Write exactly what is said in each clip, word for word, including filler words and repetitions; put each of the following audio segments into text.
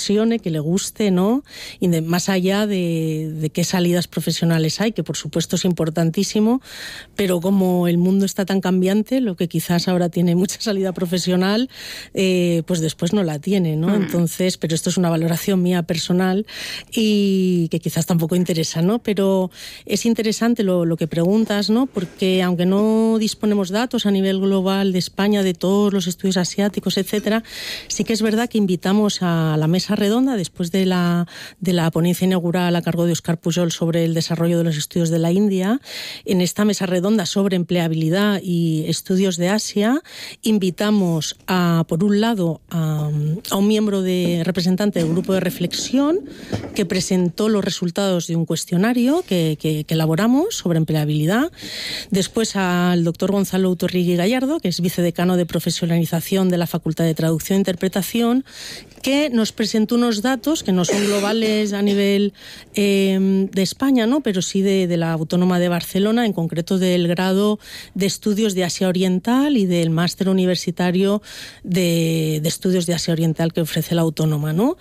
apasione, que le guste, ¿no? Y de, más allá de, de qué salidas profesionales hay, que por supuesto es importantísimo, pero como el mundo está tan cambiante, lo que quizás ahora tiene mucha salida profesional, eh, pues después no la tiene, ¿no? Mm. Entonces, pero esto es una valoración mía personal y que quizás tampoco interesa, ¿no? Pero es interesante lo, lo que preguntas, ¿no? Porque aunque no disponemos datos a nivel global de España, de todos los estudios asiáticos, etcétera, sí que es verdad que invitamos a la mesa redonda después de la, de la ponencia inaugural a cargo de Óscar Pujol sobre el desarrollo de los estudios de la India. En esta mesa redonda sobre empleabilidad y estudios de Asia, invitamos a, por un lado, a, a un miembro de representante del grupo de reflexión que presentó los resultados de un cuestionario que, que, que elaboramos sobre empleabilidad. Después al doctor Gonzalo Utorrigui Gallardo, que es vicedecano de profesionalización de la Facultad de Traducción e Interpretación, que nos presentó unos datos que no son globales a nivel eh, de España, ¿no? Pero sí de, de la Autónoma de Barcelona, en concreto del grado de estudios de Asia Oriental y del máster universitario de, de estudios de Asia Oriental que ofrece la Autónoma, ¿no?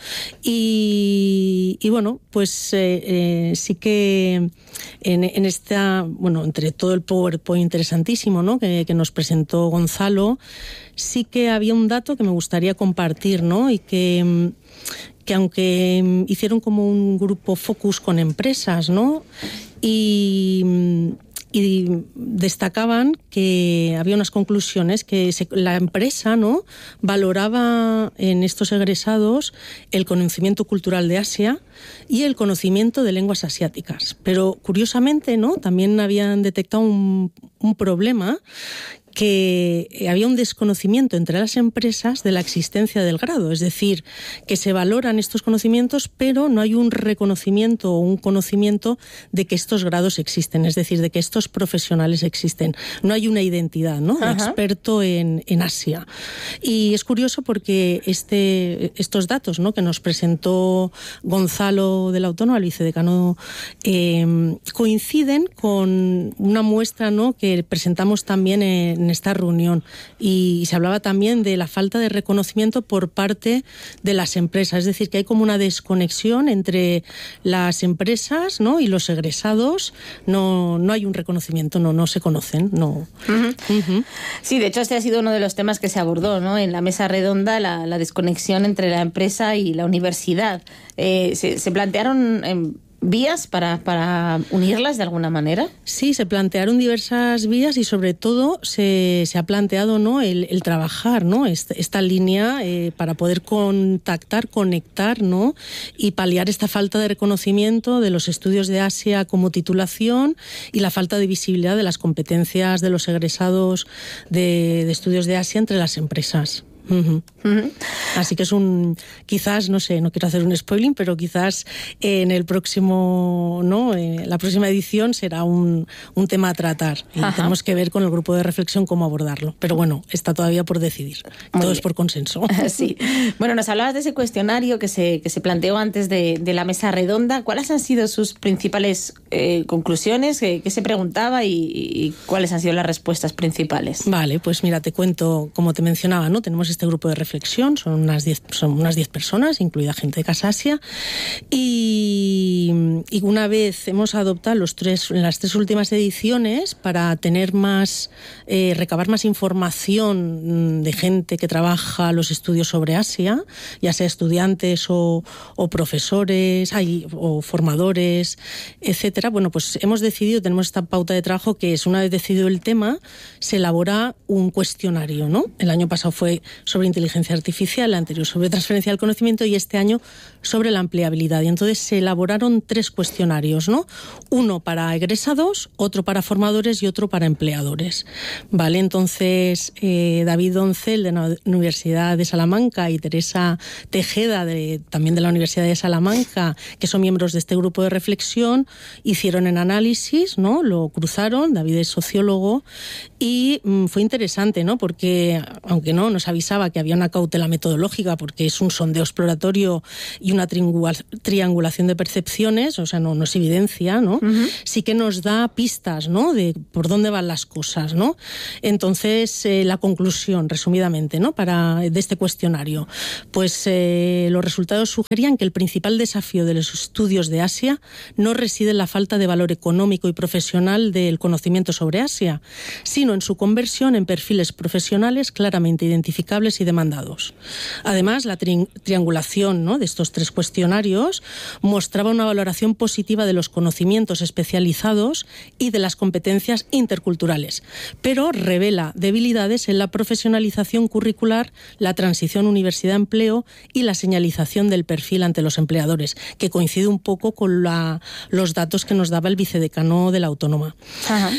Y, y bueno, pues eh, eh, sí que en, en esta, bueno, entre todo el PowerPoint interesantísimo, ¿no? que, que nos presentó Gonzalo, sí que había un dato que me gustaría compartir, ¿no? Y que, que aunque hicieron como un grupo focus con empresas, ¿no? Y, y destacaban que había unas conclusiones que se, la empresa, ¿no? valoraba en estos egresados el conocimiento cultural de Asia y el conocimiento de lenguas asiáticas. Pero curiosamente, ¿no? también habían detectado un, un problema, que había un desconocimiento entre las empresas de la existencia del grado, es decir, que se valoran estos conocimientos, pero no hay un reconocimiento o un conocimiento de que estos grados existen, es decir, de que estos profesionales existen. No hay una identidad, ¿no? de experto en, en Asia. Y es curioso porque este, estos datos, ¿no? que nos presentó Gonzalo de la Autónoma, el vicedecano, eh, coinciden con una muestra, ¿no? que presentamos también en en esta reunión, y se hablaba también de la falta de reconocimiento por parte de las empresas, es decir, que hay como una desconexión entre las empresas, ¿no? y los egresados, no, no hay un reconocimiento, no, no se conocen, no. Uh-huh. Uh-huh. Sí, de hecho este ha sido uno de los temas que se abordó, ¿no? en la mesa redonda, la, la desconexión entre la empresa y la universidad. Eh, se, se plantearon eh, vías para, para unirlas de alguna manera. Sí, se plantearon diversas vías y sobre todo se, se ha planteado, ¿no? el, el trabajar, ¿no? esta, esta línea eh, para poder contactar, conectar, ¿no? y paliar esta falta de reconocimiento de los estudios de Asia como titulación y la falta de visibilidad de las competencias de los egresados de, de estudios de Asia entre las empresas. Uh-huh. Uh-huh. Así que es un, quizás, no sé, no quiero hacer un spoiling, pero quizás en el próximo, ¿no? Eh, la próxima edición será un, un tema a tratar. Y tenemos que ver con el grupo de reflexión cómo abordarlo. Pero bueno, está todavía por decidir. Muy Todo bien. Es por consenso. Sí. Bueno, nos hablabas de ese cuestionario que se, que se planteó antes de, de la mesa redonda. ¿Cuáles han sido sus principales eh, conclusiones? ¿Qué, qué se preguntaba y, y cuáles han sido las respuestas principales? Vale, pues mira, te cuento, como te mencionaba, ¿no? Tenemos este grupo de reflexión, son unas diez son unas diez personas, incluida gente de Casa Asia, y, y una vez hemos adoptado los tres, las tres últimas ediciones para tener más, eh, recabar más información de gente que trabaja los estudios sobre Asia, ya sea estudiantes o, o profesores, ay, o formadores, etcétera. Bueno, pues hemos decidido, tenemos esta pauta de trabajo que es, una vez decidido el tema, se elabora un cuestionario, ¿no? El año pasado fue sobre inteligencia artificial, el anterior sobre transferencia del conocimiento y este año sobre la empleabilidad. Y entonces se elaboraron tres cuestionarios, ¿no? Uno para egresados, otro para formadores y otro para empleadores. Vale, entonces eh, David Doncel de la Universidad de Salamanca y Teresa Tejeda de, también de la Universidad de Salamanca, que son miembros de este grupo de reflexión, hicieron el análisis, ¿no? Lo cruzaron, David es sociólogo Y mmm, fue interesante, ¿no? Porque, aunque no, nos avisaba que había una cautela metodológica, porque es un sondeo exploratorio y una triangulación de percepciones, o sea, no, no es evidencia, ¿no? Uh-huh. Sí que nos da pistas, ¿no? De por dónde van las cosas, ¿no? Entonces, eh, la conclusión, resumidamente, ¿no? Para, de este cuestionario, pues eh, los resultados sugerían que el principal desafío de los estudios de Asia no reside en la falta de valor económico y profesional del conocimiento sobre Asia, sino en su conversión en perfiles profesionales claramente identificables y demandados. Además, la tri- triangulación, ¿no? de estos tres cuestionarios mostraba una valoración positiva de los conocimientos especializados y de las competencias interculturales, pero revela debilidades en la profesionalización curricular, la transición universidad-empleo y la señalización del perfil ante los empleadores, que coincide un poco con la, los datos que nos daba el vicedecano de la Autónoma. Ajá.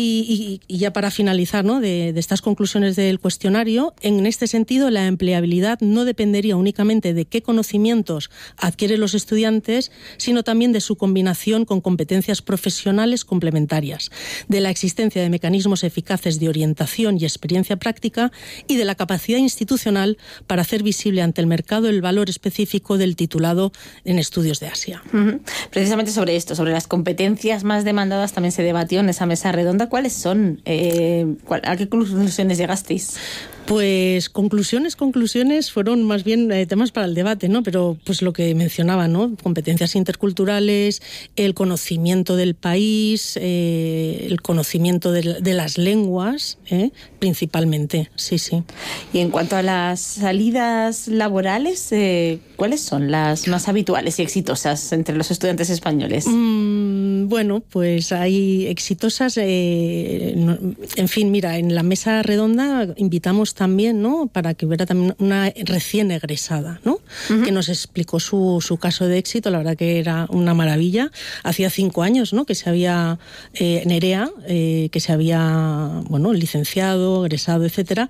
Y, y, y ya para finalizar, ¿no? de, de estas conclusiones del cuestionario, en este sentido la empleabilidad no dependería únicamente de qué conocimientos adquieren los estudiantes, sino también de su combinación con competencias profesionales complementarias, de la existencia de mecanismos eficaces de orientación y experiencia práctica y de la capacidad institucional para hacer visible ante el mercado el valor específico del titulado en estudios de Asia. Uh-huh. Precisamente sobre esto, sobre las competencias más demandadas, también se debatió en esa mesa redonda. ¿Cuáles son? Eh, ¿A qué conclusiones llegasteis? Pues conclusiones, conclusiones fueron más bien eh, temas para el debate, ¿no? Pero pues lo que mencionaba, ¿no? Competencias interculturales, el conocimiento del país, eh, el conocimiento de, de las lenguas, ¿eh? Principalmente, sí, sí. Y en cuanto a las salidas laborales, eh, ¿cuáles son las más habituales y exitosas entre los estudiantes españoles? Mm, bueno, pues hay exitosas, eh, no, en fin, mira, en la mesa redonda invitamos también, ¿no? Para que hubiera también una recién egresada, ¿no? Uh-huh. Que nos explicó su, su caso de éxito. La verdad que era una maravilla. Hacía cinco años, ¿no? Que se había, eh, Nerea, eh, que se había, bueno, licenciado, egresado, etcétera.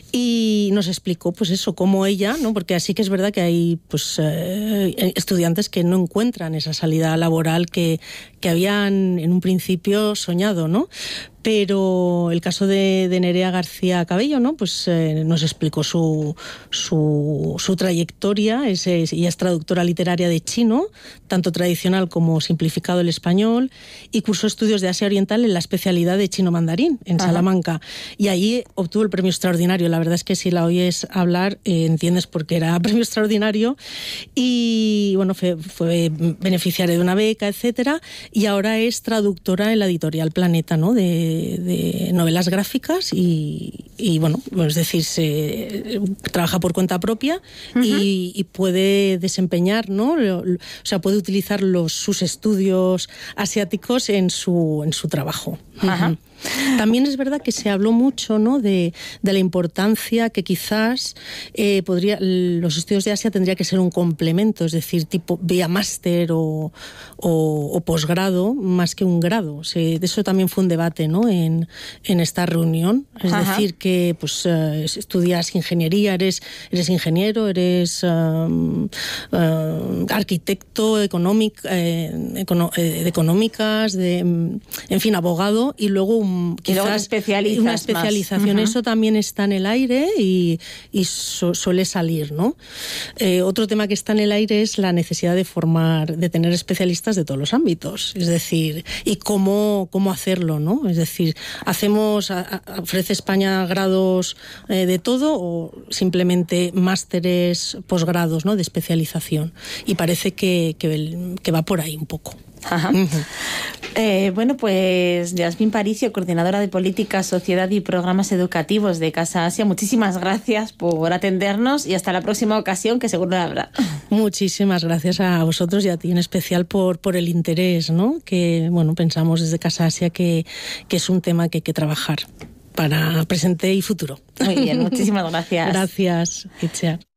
Y nos explicó, pues eso, cómo ella, ¿no? Porque así que es verdad que hay, pues, eh, estudiantes que no encuentran esa salida laboral que, que habían en un principio soñado, ¿no? Pero el caso de, de Nerea García Cabello, ¿no? Pues eh, nos explicó su, su, su trayectoria. Es, es, ella es traductora literaria de chino, tanto tradicional como simplificado el español, y cursó estudios de Asia Oriental en la especialidad de chino mandarín, en Ajá. Salamanca. Y allí obtuvo el premio extraordinario. La verdad es que si la oyes hablar, eh, entiendes por qué era premio extraordinario. Y bueno, fue, fue beneficiaria de una beca, etcétera. Y ahora es traductora en la editorial Planeta, ¿no? De de novelas gráficas y, y bueno, es decir, se trabaja por cuenta propia uh-huh. y, y puede desempeñar, ¿no? O sea, puede utilizar los, sus estudios asiáticos en su, en su trabajo. Ajá. Uh-huh. También es verdad que se habló mucho, ¿no? de, de la importancia que quizás eh, podría, los estudios de Asia tendría que ser un complemento, es decir, tipo vía máster o, o, o posgrado, más que un grado. O sea, de eso también fue un debate, ¿no? en, en esta reunión. Es Ajá. decir, que pues uh, estudias ingeniería, eres, eres ingeniero, eres um, uh, arquitecto, económic, eh, econo, eh, de económicas, de, en fin, abogado, y luego un quizás una especialización. Uh-huh. Eso también está en el aire y, y su, suele salir, ¿no? Eh, otro tema que está en el aire es la necesidad de formar, de tener especialistas de todos los ámbitos, es decir, y cómo, cómo hacerlo, ¿no? Es decir, hacemos, a, a, ofrece España grados eh, de todo o simplemente másteres, posgrados, ¿no? De especialización. Y parece que, que, que va por ahí un poco. Ajá. Uh-huh. Eh, bueno, pues Yasmín Paricio, coordinadora de Política, Sociedad y Programas Educativos de Casa Asia, muchísimas gracias por atendernos y hasta la próxima ocasión, que seguro la habrá. Muchísimas gracias a vosotros y a ti en especial por, por el interés, ¿no? Que, bueno, pensamos desde Casa Asia que, que es un tema que hay que trabajar para presente y futuro. Muy bien, muchísimas gracias. Gracias, Itziar.